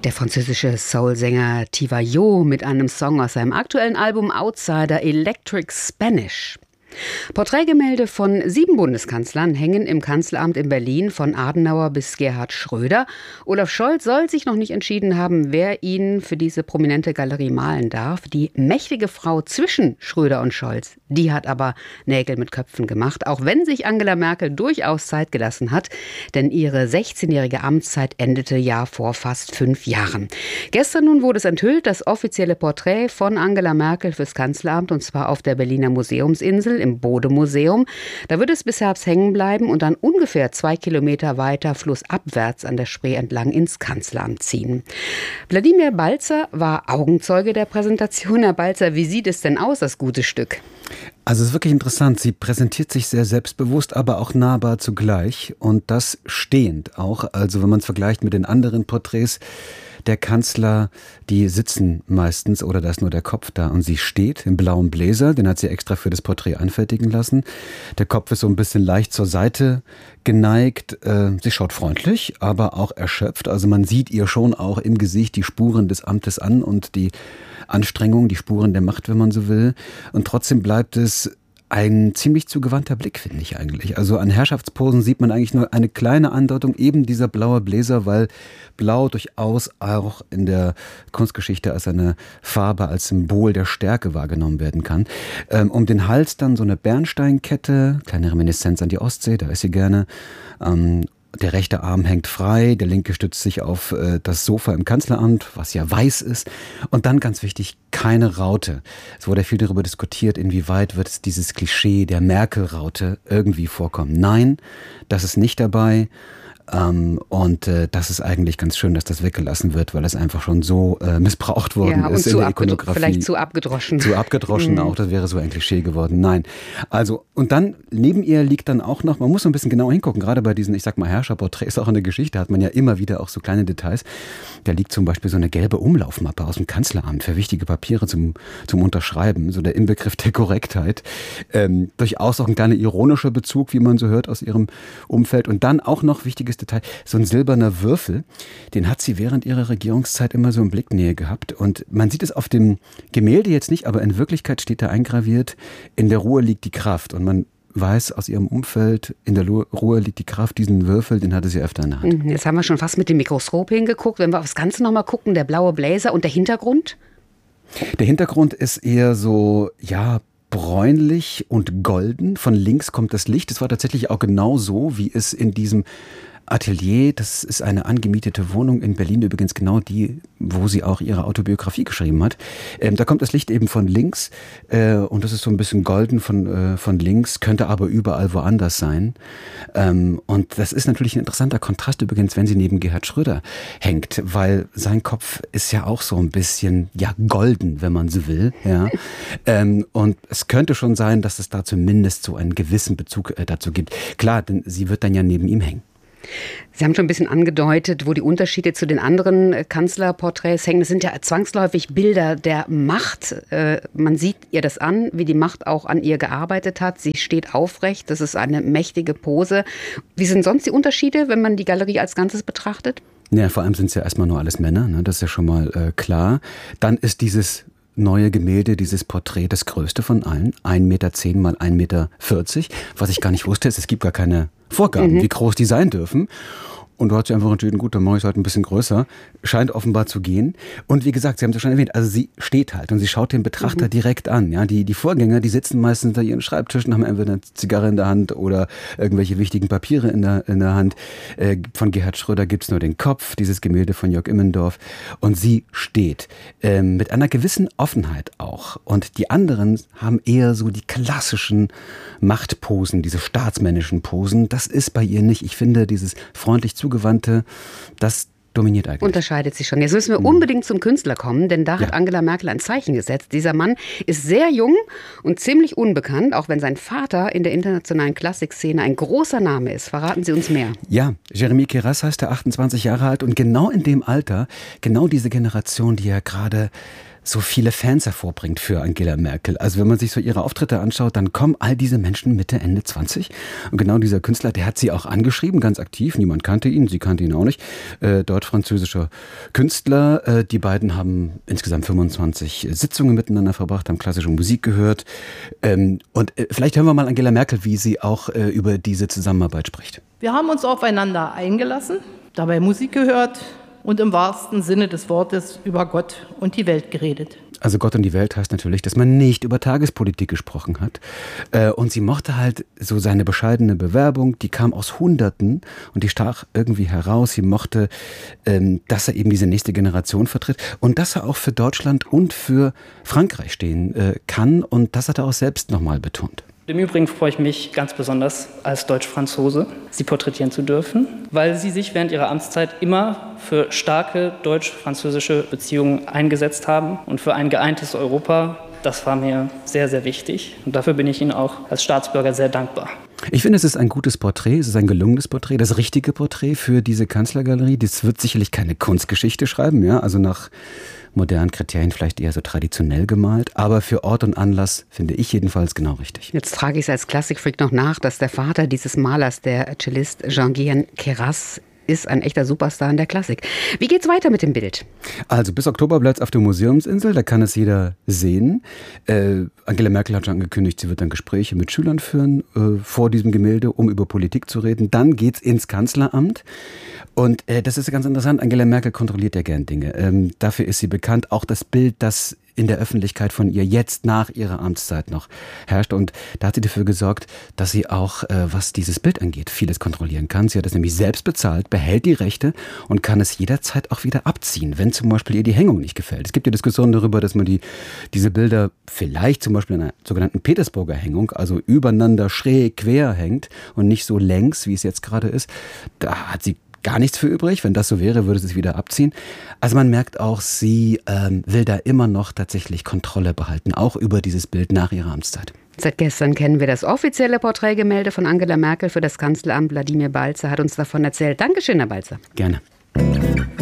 Der französische Soul-Sänger Tivayo mit einem Song aus seinem aktuellen Album Outsider Electric Spanish. Porträtgemälde von 7 Bundeskanzlern hängen im Kanzleramt in Berlin, von Adenauer bis Gerhard Schröder. Olaf Scholz soll sich noch nicht entschieden haben, wer ihn für diese prominente Galerie malen darf. Die mächtige Frau zwischen Schröder und Scholz, die hat aber Nägel mit Köpfen gemacht, auch wenn sich Angela Merkel durchaus Zeit gelassen hat. Denn ihre 16-jährige Amtszeit endete ja vor fast 5 Jahren. Gestern nun wurde es enthüllt, das offizielle Porträt von Angela Merkel fürs Kanzleramt, und zwar auf der Berliner Museumsinsel im Bode-Museum. Da wird es bis Herbst hängen bleiben und dann ungefähr 2 Kilometer weiter flussabwärts an der Spree entlang ins Kanzleramt ziehen. Wladimir Balzer war Augenzeuge der Präsentation. Herr Balzer, wie sieht es denn aus, das gute Stück? Also es ist wirklich interessant. Sie präsentiert sich sehr selbstbewusst, aber auch nahbar zugleich. Und das stehend auch. Also wenn man es vergleicht mit den anderen Porträts der Kanzler, die sitzen meistens, oder da ist nur der Kopf da, und sie steht im blauen Bläser, den hat sie extra für das Porträt anfertigen lassen. Der Kopf ist so ein bisschen leicht zur Seite geneigt. Sie schaut freundlich, aber auch erschöpft. Also man sieht ihr schon auch im Gesicht die Spuren des Amtes an und die Anstrengung, die Spuren der Macht, wenn man so will. Und trotzdem bleibt es ein ziemlich zugewandter Blick, finde ich eigentlich. Also an Herrschaftsposen sieht man eigentlich nur eine kleine Andeutung, eben dieser blaue Bläser, weil Blau durchaus auch in der Kunstgeschichte als eine Farbe, als Symbol der Stärke wahrgenommen werden kann. Um den Hals dann so eine Bernsteinkette, kleine Reminiszenz an die Ostsee, da ist sie gerne. Der rechte Arm hängt frei, der linke stützt sich auf das Sofa im Kanzleramt, was ja weiß ist. Und dann, ganz wichtig, keine Raute. Es wurde viel darüber diskutiert, inwieweit wird dieses Klischee der Merkel-Raute irgendwie vorkommen. Nein, das ist nicht dabei. Das ist eigentlich ganz schön, dass das weggelassen wird, weil es einfach schon so missbraucht worden ist in der Ikonografie. Vielleicht zu abgedroschen. Zu abgedroschen auch, das wäre so ein Klischee geworden. Nein. Also, und dann neben ihr liegt dann auch noch, man muss so ein bisschen genauer hingucken, gerade bei diesen, ich sag mal, Herrscherporträts, auch in der Geschichte hat man ja immer wieder auch so kleine Details. Da liegt zum Beispiel so eine gelbe Umlaufmappe aus dem Kanzleramt für wichtige Papiere zum Unterschreiben, so der Inbegriff der Korrektheit. Durchaus auch ein kleiner ironischer Bezug, wie man so hört aus ihrem Umfeld. Und dann auch noch wichtiges Detail, so ein silberner Würfel, den hat sie während ihrer Regierungszeit immer so in Blicknähe gehabt. Und man sieht es auf dem Gemälde jetzt nicht, aber in Wirklichkeit steht da eingraviert: In der Ruhe liegt die Kraft. Und man weiß aus ihrem Umfeld, in der Ruhe liegt die Kraft. Diesen Würfel, den hatte sie öfter in der Hand. Jetzt haben wir schon fast mit dem Mikroskop hingeguckt. Wenn wir aufs Ganze nochmal gucken, der blaue Bläser und der Hintergrund? Der Hintergrund ist eher so, ja, bräunlich und golden. Von links kommt das Licht. Es war tatsächlich auch genau so, wie es in diesem Atelier, das ist eine angemietete Wohnung in Berlin, übrigens genau die, wo sie auch ihre Autobiografie geschrieben hat. Da kommt das Licht eben von links und das ist so ein bisschen golden von links, könnte aber überall woanders sein. Und das ist natürlich ein interessanter Kontrast übrigens, wenn sie neben Gerhard Schröder hängt, weil sein Kopf ist ja auch so ein bisschen, ja, golden, wenn man so will. Ja. Und es könnte schon sein, dass es da zumindest so einen gewissen Bezug dazu gibt. Klar, denn sie wird dann ja neben ihm hängen. Sie haben schon ein bisschen angedeutet, wo die Unterschiede zu den anderen Kanzlerporträts hängen. Das sind ja zwangsläufig Bilder der Macht. Man sieht ihr das an, wie die Macht auch an ihr gearbeitet hat. Sie steht aufrecht, das ist eine mächtige Pose. Wie sind sonst die Unterschiede, wenn man die Galerie als Ganzes betrachtet? Ja, vor allem sind es ja erstmal nur alles Männer, ne? Das ist ja schon mal klar. Dann ist dieses neue Gemälde, dieses Porträt, das größte von allen. 1,10 Meter mal 1,40 Meter. Was ich gar nicht wusste, ist, es gibt gar keine Vorgaben, wie groß die sein dürfen. Und du hast dich einfach entschieden, gut, dann mache ich es halt ein bisschen größer. Scheint offenbar zu gehen. Und wie gesagt, Sie haben es ja schon erwähnt, also sie steht halt und sie schaut den Betrachter direkt an. Ja, die Vorgänger, die sitzen meistens hinter ihren Schreibtischen, haben entweder eine Zigarre in der Hand oder irgendwelche wichtigen Papiere in der Hand. Von Gerhard Schröder gibt's nur den Kopf, dieses Gemälde von Jörg Immendorf. Und sie steht mit einer gewissen Offenheit auch. Und die anderen haben eher so die klassischen Machtposen, diese staatsmännischen Posen. Das ist bei ihr nicht. Ich finde, dieses freundlich Zugewandte, das dominiert eigentlich. Unterscheidet sich schon. Jetzt müssen wir unbedingt zum Künstler kommen, denn da hat Angela Merkel ein Zeichen gesetzt. Dieser Mann ist sehr jung und ziemlich unbekannt, auch wenn sein Vater in der internationalen Klassikszene ein großer Name ist. Verraten Sie uns mehr. Ja, Jeremy Keras heißt er, 28 Jahre alt, und genau in dem Alter, genau diese Generation, die ja gerade so viele Fans hervorbringt für Angela Merkel. Also wenn man sich so ihre Auftritte anschaut, dann kommen all diese Menschen Mitte, Ende 20. Und genau dieser Künstler, der hat sie auch angeschrieben, ganz aktiv. Niemand kannte ihn, sie kannte ihn auch nicht. Deutsch-französischer Künstler. Die beiden haben insgesamt 25 Sitzungen miteinander verbracht, haben klassische Musik gehört. Und vielleicht hören wir mal Angela Merkel, wie sie auch über diese Zusammenarbeit spricht. Wir haben uns aufeinander eingelassen, dabei Musik gehört und im wahrsten Sinne des Wortes über Gott und die Welt geredet. Also Gott und die Welt heißt natürlich, dass man nicht über Tagespolitik gesprochen hat. Und sie mochte halt so seine bescheidene Bewerbung, die kam aus Hunderten und die stach irgendwie heraus. Sie mochte, dass er eben diese nächste Generation vertritt und dass er auch für Deutschland und für Frankreich stehen kann. Und das hat er auch selbst nochmal betont. Im Übrigen freue ich mich ganz besonders, als Deutsch-Franzose sie porträtieren zu dürfen, weil sie sich während ihrer Amtszeit immer für starke deutsch-französische Beziehungen eingesetzt haben und für ein geeintes Europa. Das war mir sehr, sehr wichtig und dafür bin ich Ihnen auch als Staatsbürger sehr dankbar. Ich finde, es ist ein gutes Porträt, es ist ein gelungenes Porträt, das richtige Porträt für diese Kanzlergalerie. Das wird sicherlich keine Kunstgeschichte schreiben, ja, also nach modernen Kriterien vielleicht eher so traditionell gemalt, aber für Ort und Anlass finde ich jedenfalls genau richtig. Jetzt trage ich es als Klassikfreak noch nach, dass der Vater dieses Malers, der Cellist Jean-Guyen Queyras, ist ein echter Superstar in der Klassik. Wie geht's weiter mit dem Bild? Also bis Oktober bleibt es auf der Museumsinsel, da kann es jeder sehen. Angela Merkel hat schon angekündigt, sie wird dann Gespräche mit Schülern führen vor diesem Gemälde, um über Politik zu reden. Dann geht's ins Kanzleramt. Und das ist ganz interessant, Angela Merkel kontrolliert ja gern Dinge. Dafür ist sie bekannt. Auch das Bild, das in der Öffentlichkeit von ihr jetzt nach ihrer Amtszeit noch herrscht. Und da hat sie dafür gesorgt, dass sie auch, was dieses Bild angeht, vieles kontrollieren kann. Sie hat es nämlich selbst bezahlt, behält die Rechte und kann es jederzeit auch wieder abziehen, wenn zum Beispiel ihr die Hängung nicht gefällt. Es gibt ja Diskussionen darüber, dass man diese Bilder vielleicht zum Beispiel in einer sogenannten Petersburger Hängung, also übereinander schräg quer hängt und nicht so längs, wie es jetzt gerade ist. Da hat sie gar nichts für übrig. Wenn das so wäre, würde sie es wieder abziehen. Also man merkt auch, sie will da immer noch tatsächlich Kontrolle behalten, auch über dieses Bild nach ihrer Amtszeit. Seit gestern kennen wir das offizielle Porträtgemälde von Angela Merkel für das Kanzleramt. Wladimir Balzer hat uns davon erzählt. Dankeschön, Herr Balzer. Gerne.